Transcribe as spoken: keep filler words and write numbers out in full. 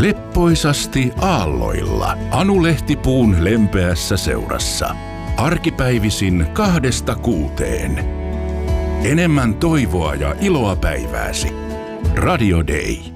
Leppoisasti aalloilla Anu Lehtipuun lempeässä seurassa. Arkipäivisin kahdesta kuuteen. Enemmän toivoa ja iloa päivääsi. Radio Day.